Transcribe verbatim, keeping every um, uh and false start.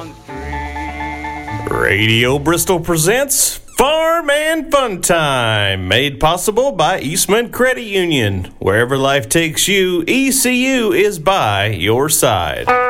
Radio Bristol presents Farm and Fun Time, made possible by Eastman Credit Union. Wherever life takes you, E C U is by your side.